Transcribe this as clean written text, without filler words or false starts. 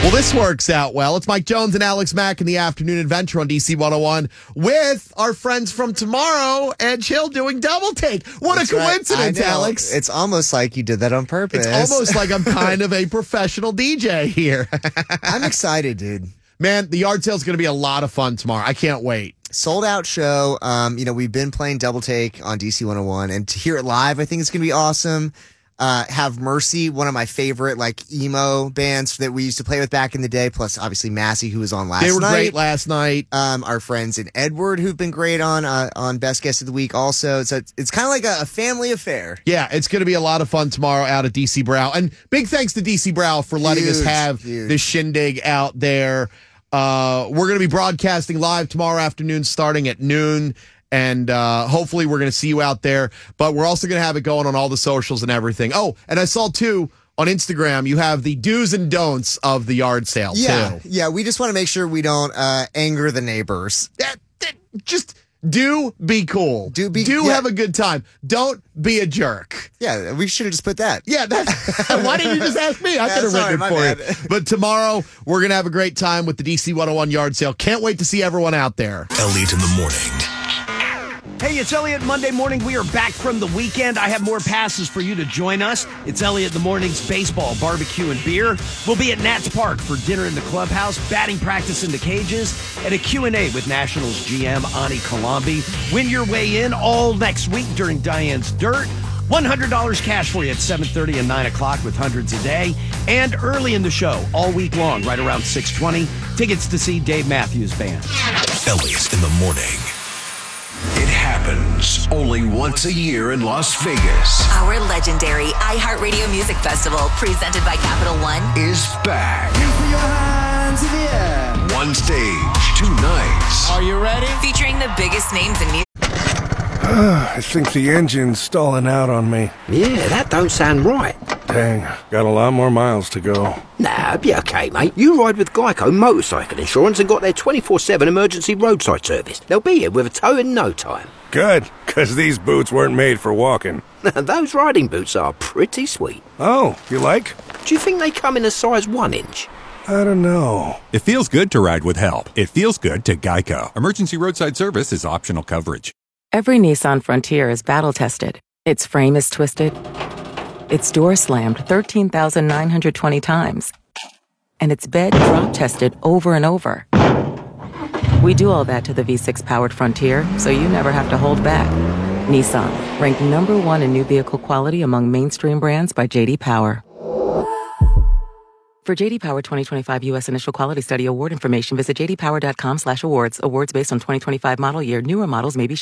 Well, this works out well. It's Mike Jones and Alex Mack in the Afternoon Adventure on DC 101 with our friends from tomorrow and Chill doing Double Take. What a coincidence, Alex. It's almost like you did that on purpose. It's almost like I'm kind of a professional DJ here. I'm excited, dude. Man, the yard sale is going to be a lot of fun tomorrow. I can't wait. Sold out show. We've been playing Double Take on DC 101, and to hear it live, I think it's going to be awesome. Have Mercy, one of my favorite emo bands that we used to play with back in the day, plus obviously Massey, who was on last night. They were great last night. Our friends in Edward, who've been great on Best Guest of the Week also. So it's kind of like a family affair. Yeah, it's going to be a lot of fun tomorrow out at DC Brow. And big thanks to DC Brow for letting us have this shindig out there. We're going to be broadcasting live tomorrow afternoon starting at noon. And hopefully we're going to see you out there. But we're also going to have it going on all the socials and everything. Oh, and I saw, too, on Instagram, you have the do's and don'ts of the yard sale, too. Yeah, we just want to make sure we don't anger the neighbors. Just do be cool. Do have a good time. Don't be a jerk. Yeah, we should have just put that. Yeah, why didn't you just ask me? I could have written it for you. But tomorrow, we're going to have a great time with the DC 101 yard sale. Can't wait to see everyone out there. Elliot in the morning. Hey, it's Elliot. Monday morning, we are back from the weekend. I have more passes for you to join us. It's Elliot in the morning's baseball, barbecue, and beer. We'll be at Nats Park for dinner in the clubhouse, batting practice in the cages, and a Q&A with Nationals GM Ani Kalambi. Win your way in all next week during Diane's Dirt. $100 cash for you at 7:30 and 9 o'clock with hundreds a day. And early in the show, all week long, right around 6:20, tickets to see Dave Matthews Band. Elliot in the morning. It happens only once a year in Las Vegas. Our legendary iHeartRadio Music Festival, presented by Capital One, is back. Your hands in the air. One stage, 2 nights. Are you ready? featuring the biggest names in music. I think the engine's stalling out on me. Yeah, that don't sound right. Dang, got a lot more miles to go. Nah, be okay, mate. You ride with Geico Motorcycle Insurance and got their 24/7 emergency roadside service. They'll be here with a tow in no time. Good, because these boots weren't made for walking. Those riding boots are pretty sweet. Oh, you like? Do you think they come in a size 1 inch? I don't know. It feels good to ride with help. It feels good to Geico. Emergency roadside service is optional coverage. Every Nissan Frontier is battle-tested. Its frame is twisted. Its door slammed 13,920 times. And its bed drop-tested over and over. We do all that to the V6-powered Frontier, so you never have to hold back. Nissan, ranked #1 in new vehicle quality among mainstream brands by J.D. Power. For J.D. Power 2025 U.S. Initial Quality Study Award information, visit jdpower.com/awards. Awards based on 2025 model year. Newer models may be